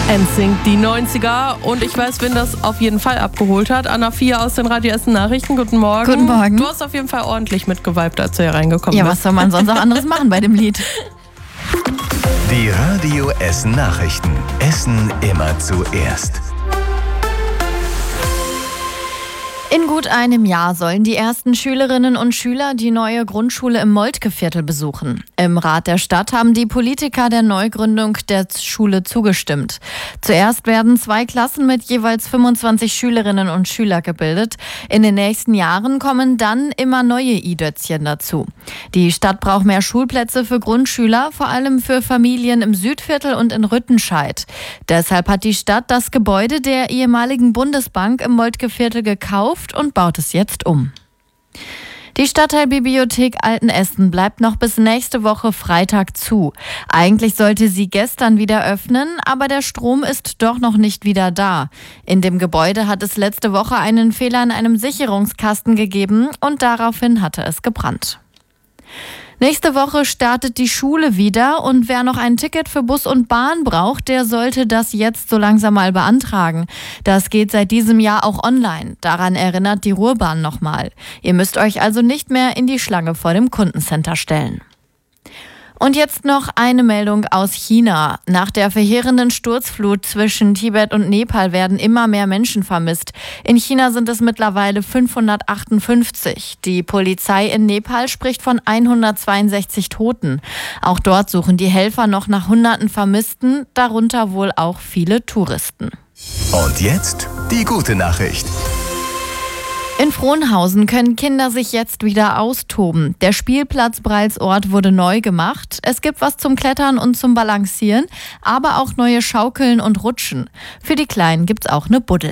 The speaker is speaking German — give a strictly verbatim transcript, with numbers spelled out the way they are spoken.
N Sync, die neunziger. Und ich weiß, wen das auf jeden Fall abgeholt hat. Anna vier aus den Radio Essen Nachrichten. Guten Morgen. Guten Morgen. Du hast auf jeden Fall ordentlich mitgeweibt, als du hier reingekommen ja, bist. Ja, was soll man sonst auch anderes machen bei dem Lied? Die Radio Essen Nachrichten. Essen immer zuerst. In gut einem Jahr sollen die ersten Schülerinnen und Schüler die neue Grundschule im Moltkeviertel besuchen. Im Rat der Stadt haben die Politiker der Neugründung der Schule zugestimmt. Zuerst werden zwei Klassen mit jeweils fünfundzwanzig Schülerinnen und Schüler gebildet. In den nächsten Jahren kommen dann immer neue I-Dötzchen dazu. Die Stadt braucht mehr Schulplätze für Grundschüler, vor allem für Familien im Südviertel und in Rüttenscheid. Deshalb hat die Stadt das Gebäude der ehemaligen Bundesbank im Moltkeviertel gekauft und baut es jetzt um. Die Stadtteilbibliothek Altenessen bleibt noch bis nächste Woche Freitag zu. Eigentlich sollte sie gestern wieder öffnen, aber der Strom ist doch noch nicht wieder da. In dem Gebäude hat es letzte Woche einen Fehler in einem Sicherungskasten gegeben und daraufhin hatte es gebrannt. Nächste Woche startet die Schule wieder und wer noch ein Ticket für Bus und Bahn braucht, der sollte das jetzt so langsam mal beantragen. Das geht seit diesem Jahr auch online. Daran erinnert die Ruhrbahn nochmal. Ihr müsst euch also nicht mehr in die Schlange vor dem Kundencenter stellen. Und jetzt noch eine Meldung aus China. Nach der verheerenden Sturzflut zwischen Tibet und Nepal werden immer mehr Menschen vermisst. In China sind es mittlerweile fünfhundertachtundfünfzig. Die Polizei in Nepal spricht von hundertzweiundsechzig Toten. Auch dort suchen die Helfer noch nach hunderten Vermissten, darunter wohl auch viele Touristen. Und jetzt die gute Nachricht. In Frohnhausen können Kinder sich jetzt wieder austoben. Der Spielplatz Breilsort wurde neu gemacht. Es gibt was zum Klettern und zum Balancieren, aber auch neue Schaukeln und Rutschen. Für die Kleinen gibt's auch eine Buddel.